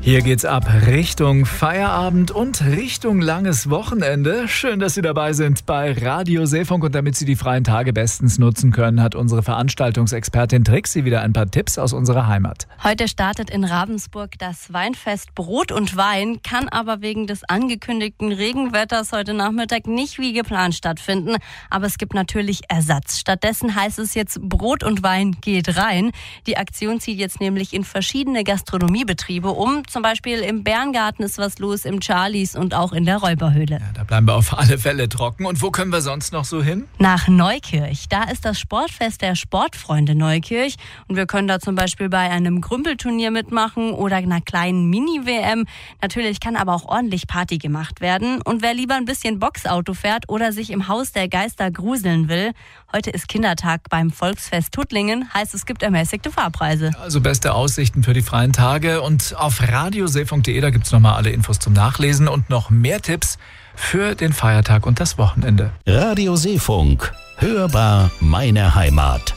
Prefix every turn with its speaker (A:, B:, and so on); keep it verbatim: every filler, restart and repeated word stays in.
A: Hier geht's ab Richtung Feierabend und Richtung langes Wochenende. Schön, dass Sie dabei sind bei Radio Seefunk. Und damit Sie die freien Tage bestens nutzen können, hat unsere Veranstaltungsexpertin Trixie wieder ein paar Tipps aus unserer Heimat.
B: Heute startet in Ravensburg das Weinfest Brot und Wein, kann aber wegen des angekündigten Regenwetters heute Nachmittag nicht wie geplant stattfinden. Aber es gibt natürlich Ersatz. Stattdessen heißt es jetzt Brot und Wein geht rein. Die Aktion zieht jetzt nämlich in verschiedene Gastronomiebetriebe um. Zum Beispiel im Bärengarten ist was los, im Charlies und auch in der Räuberhöhle.
A: Ja, da bleiben wir auf alle Fälle trocken. Und wo können wir sonst noch so hin?
B: Nach Neukirch. Da ist das Sportfest der Sportfreunde Neukirch. Und wir können da zum Beispiel bei einem Grümpelturnier mitmachen oder einer kleinen Mini-W M. Natürlich kann aber auch ordentlich Party gemacht werden. Und wer lieber ein bisschen Boxauto fährt oder sich im Haus der Geister gruseln will, heute ist Kindertag beim Volksfest Tuttlingen. Heißt, es gibt ermäßigte Fahrpreise.
A: Also beste Aussichten für die freien Tage. Und auf radioseefunk punkt de, da gibt es nochmal alle Infos zum Nachlesen und noch mehr Tipps für den Feiertag und das Wochenende.
C: Radio Seefunk. Hörbar meine Heimat.